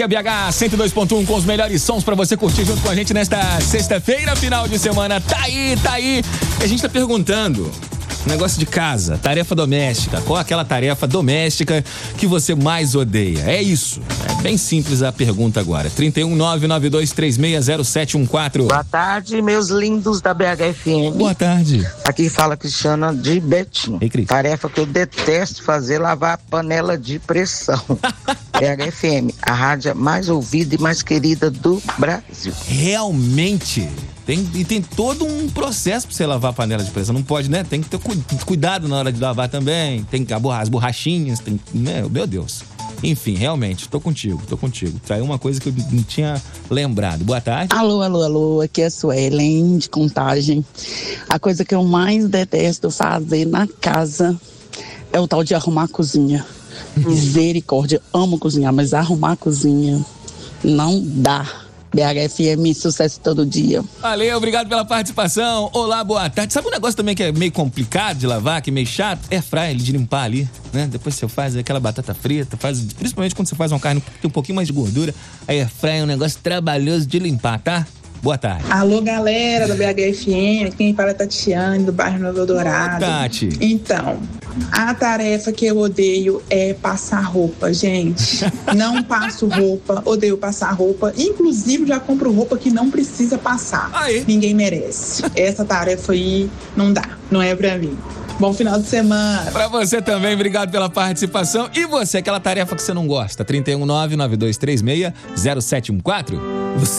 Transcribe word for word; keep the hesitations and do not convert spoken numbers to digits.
A B H cento e dois ponto um com os melhores sons pra você curtir junto com a gente nesta sexta-feira, final de semana. Tá aí, tá aí. E a gente tá perguntando, negócio de casa, tarefa doméstica. Qual é aquela tarefa doméstica que você mais odeia? É isso. É bem simples a pergunta agora. trinta e um, nove nove dois três seis zero sete um quatro. Boa tarde, meus lindos da B H F M. Boa tarde. Aqui fala Cristiana de Betim. Ei, Cris. Tarefa que eu detesto fazer, lavar a panela de pressão. B H F M, a rádio mais ouvida e mais querida do Brasil. Realmente. Tem, e tem todo um processo pra você lavar a panela de pressão. Não pode, né? Tem que ter cu- cuidado na hora de lavar também. Tem que as borrachinhas, tem, né? Meu Deus. Enfim, realmente, tô contigo, tô contigo. Saiu uma coisa que eu não tinha lembrado. Boa tarde. Alô, alô, alô, aqui é a Suelen, de Contagem. A coisa que eu mais detesto fazer na casa é o tal de arrumar a cozinha. Misericórdia, amo cozinhar, mas arrumar a cozinha não dá. B H F M, sucesso todo dia. Valeu, obrigado pela participação. Olá, boa tarde. Sabe um negócio também que é meio complicado de lavar, que é meio chato? É fryer, de limpar ali, né? Depois você faz aquela batata frita, faz, principalmente quando você faz uma carne que tem um pouquinho mais de gordura, aí é fryer, é um negócio trabalhoso de limpar, tá? Boa tarde. Alô, galera do B H F M, quem fala é Tatiane, do bairro Novo Eldorado. Tati. Então, a tarefa que eu odeio é passar roupa, gente. Não passo roupa, odeio passar roupa. Inclusive, já compro roupa que não precisa passar. Aí. Ninguém merece. Essa tarefa aí não dá, não é pra mim. Bom final de semana. Pra você também, obrigado pela participação. E você, aquela tarefa que você não gosta? trinta e um, nove nove dois três seis zero sete um quatro? Você